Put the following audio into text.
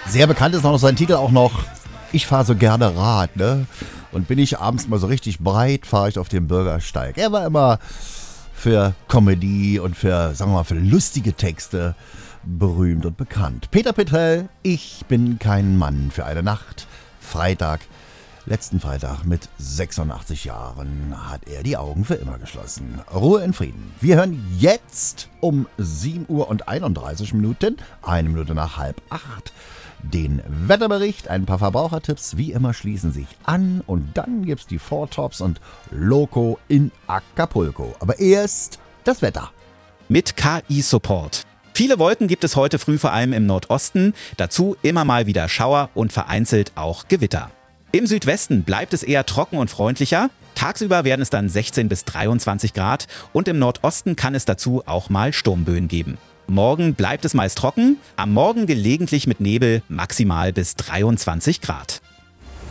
Sehr bekannt ist noch sein Titel auch noch Ich fahre so gerne Rad, ne? Und bin ich abends mal so richtig breit, fahre ich auf den Bürgersteig. Er war immer für Comedy und für, sagen wir mal, für lustige Texte berühmt und bekannt. Peter Petrell, Ich bin kein Mann für eine Nacht. Letzten Freitag mit 86 Jahren hat er die Augen für immer geschlossen. Ruhe in Frieden. Wir hören jetzt um 7 Uhr und 31 Minuten, 1 Minute nach 7:30, den Wetterbericht. Ein paar Verbrauchertipps, wie immer, schließen sich an. Und dann gibt's die Four Tops und Loco in Acapulco. Aber erst das Wetter. Mit KI-Support. Viele Wolken gibt es heute früh vor allem im Nordosten. Dazu immer mal wieder Schauer und vereinzelt auch Gewitter. Im Südwesten bleibt es eher trocken und freundlicher. Tagsüber werden es dann 16 bis 23 Grad und im Nordosten kann es dazu auch mal Sturmböen geben. Morgen bleibt es meist trocken, am Morgen gelegentlich mit Nebel, maximal bis 23 Grad.